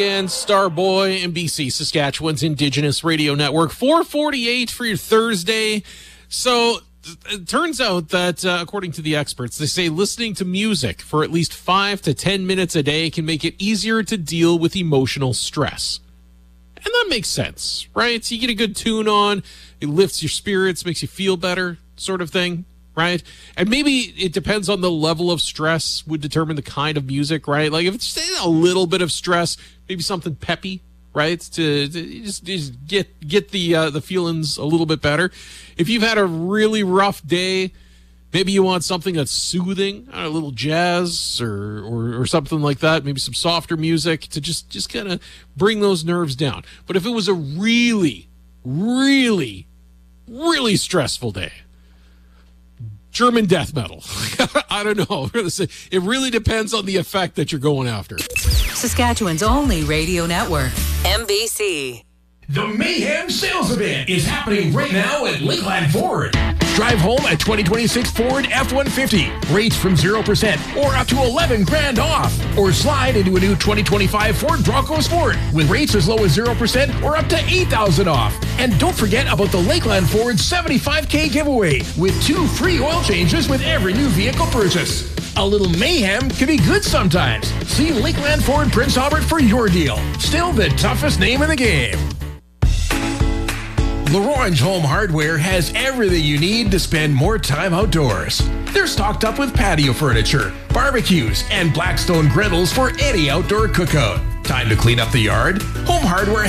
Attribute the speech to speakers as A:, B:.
A: And Starboy and BC, Saskatchewan's Indigenous Radio Network. 4:48 for your Thursday. So it turns out that, according to the experts, they say listening to music for at least 5 to 10 minutes a day can make it easier to deal with emotional stress. And that makes sense, right? So you get a good tune on, it lifts your spirits, makes you feel better, sort of thing, right? And maybe it depends on the level of stress would determine the kind of music, right? Like if it's just a little bit of stress, maybe something peppy, right? To just get the feelings a little bit better. If you've had a really rough day, maybe you want something that's soothing, a little jazz or something like that, maybe some softer music to just kind of bring those nerves down. But if it was a really, really, really stressful day, German death metal. I don't know. It really depends on the effect that you're going after.
B: Saskatchewan's only radio network, MBC.
C: The Mayhem Sales Event is happening right now at Lakeland Ford. Drive home a 2026 Ford F-150. Rates from 0% or up to $11,000 off. Or slide into a new 2025 Ford Bronco Sport with rates as low as 0% or up to $8,000 off. And don't forget about the Lakeland Ford $75K giveaway with 2 free oil changes with every new vehicle purchase. A little mayhem can be good sometimes. See Lakeland Ford Prince Albert for your deal. Still the toughest name in the game. LaRoige Home Hardware has everything you need to spend more time outdoors. They're stocked up with patio furniture, barbecues, and Blackstone griddles for any outdoor cookout. Time to clean up the yard? Home Hardware